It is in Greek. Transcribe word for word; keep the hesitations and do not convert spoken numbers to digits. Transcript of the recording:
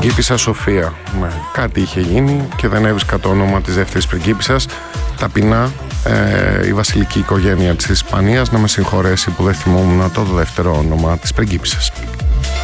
πριγκίπισσα Σοφία. Ναι, κάτι είχε γίνει και δεν έβρισκα το όνομα της δεύτερης πριγκίπισσας. Ταπεινά ε, η βασιλική οικογένεια της Ισπανίας να με συγχωρέσει που δεν θυμόμουν το δεύτερο όνομα της πριγκίπισσας.